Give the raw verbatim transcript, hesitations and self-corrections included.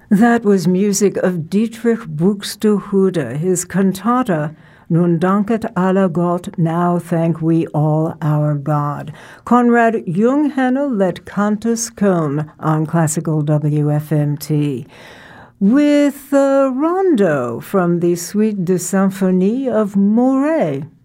That was music of Dietrich Buxtehude, his cantata, Nun danket aller Gott, now thank we all our God. Konrad Junghannel led Cantus Köln on Classical W F M T. With a rondo from the Suite de Symphonie of Mouret.